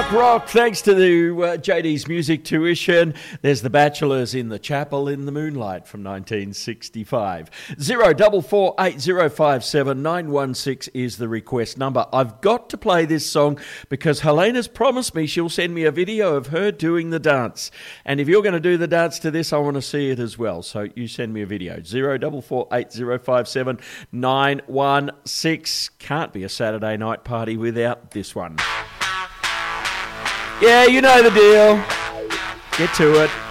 Punk rock, thanks to the JD's Music Tuition. There's The Bachelors in the Chapel in the Moonlight from 1965. 0448057916 is the request number. I've got to play this song because Helena's promised me she'll send me a video of her doing the dance. And if you're going to do the dance to this, I want to see it as well. So you send me a video. 0448057916. Can't be a Saturday night party without this one. Yeah, you know the deal. Get to it.